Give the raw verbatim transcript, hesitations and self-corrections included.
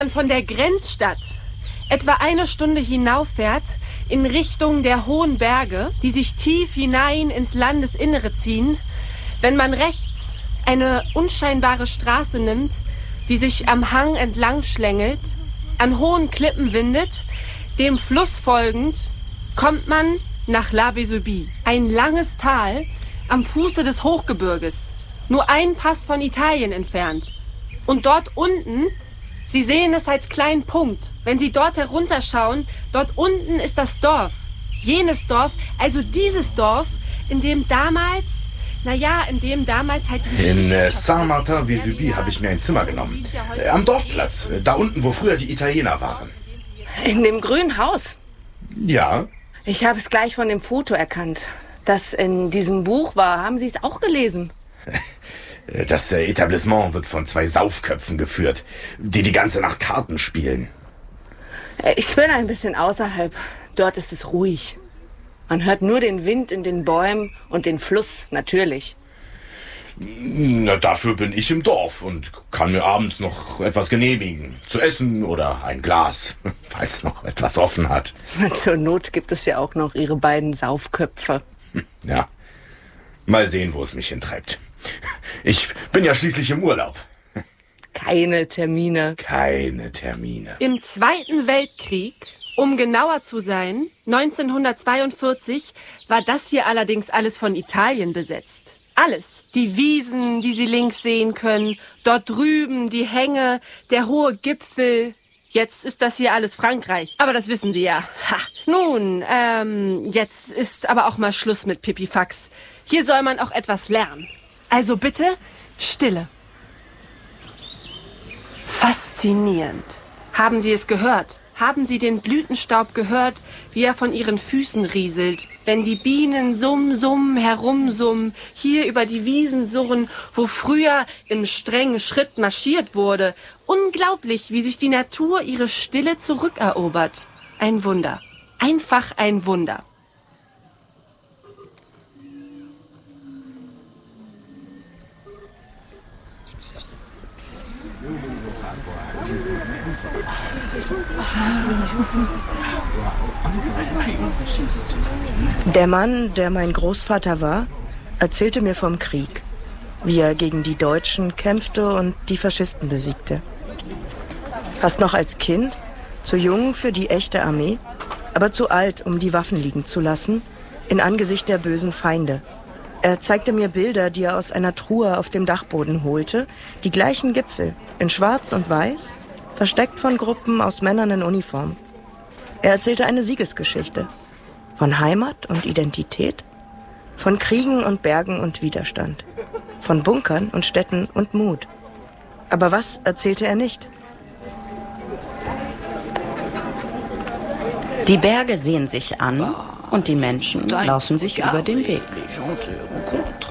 von der Grenzstadt etwa eine Stunde hinauffährt in Richtung der hohen Berge, die sich tief hinein ins Landesinnere ziehen, wenn man rechts eine unscheinbare Straße nimmt, die sich am Hang entlang schlängelt, an hohen Klippen windet, dem Fluss folgend, kommt man nach La Vésubie, ein langes Tal am Fuße des Hochgebirges, nur ein Pass von Italien entfernt. Und dort unten, Sie sehen es als kleinen Punkt, wenn Sie dort herunterschauen, dort unten ist das Dorf, jenes Dorf, also dieses Dorf, in dem damals, naja, in dem damals halt... Die in äh, Saint-Martin-Vésubie habe ich mir ein Zimmer genommen, äh, am Dorfplatz, äh, da unten, wo früher die Italiener waren. In dem grünen Haus? Ja. Ich habe es gleich von dem Foto erkannt, das in diesem Buch war. Haben Sie es auch gelesen? Das äh, Etablissement wird von zwei Saufköpfen geführt, die die ganze Nacht Karten spielen. Ich bin ein bisschen außerhalb. Dort ist es ruhig. Man hört nur den Wind in den Bäumen und den Fluss, natürlich. Na, dafür bin ich im Dorf und kann mir abends noch etwas genehmigen. Zu essen oder ein Glas, falls noch etwas offen hat. Zur Not gibt es ja auch noch Ihre beiden Saufköpfe. Ja, mal sehen, wo es mich hintreibt. Ich bin ja schließlich im Urlaub. Keine Termine. Keine Termine. Im Zweiten Weltkrieg, um genauer zu sein, neunzehnhundertzweiundvierzig, war das hier allerdings alles von Italien besetzt. Alles. Die Wiesen, die Sie links sehen können, dort drüben die Hänge, der hohe Gipfel. Jetzt ist das hier alles Frankreich. Aber das wissen Sie ja. Ha. Nun, ähm, jetzt ist aber auch mal Schluss mit Pipifax. Hier soll man auch etwas lernen. Also bitte, Stille. Faszinierend. Haben Sie es gehört? Haben Sie den Blütenstaub gehört, wie er von Ihren Füßen rieselt? Wenn die Bienen summ, summ, herumsummen, hier über die Wiesen surren, wo früher im strengen Schritt marschiert wurde. Unglaublich, wie sich die Natur ihre Stille zurückerobert. Ein Wunder. Einfach ein Wunder. Der Mann, der mein Großvater war, erzählte mir vom Krieg, wie er gegen die Deutschen kämpfte und die Faschisten besiegte. Fast noch als Kind, zu jung für die echte Armee, aber zu alt, um die Waffen liegen zu lassen, in Angesicht der bösen Feinde. Er zeigte mir Bilder, die er aus einer Truhe auf dem Dachboden holte, die gleichen Gipfel, in Schwarz und Weiß, versteckt von Gruppen aus Männern in Uniform. Er erzählte eine Siegesgeschichte. Von Heimat und Identität, von Kriegen und Bergen und Widerstand, von Bunkern und Städten und Mut. Aber was erzählte er nicht? Die Berge sehen sich an und die Menschen laufen sich über den Weg.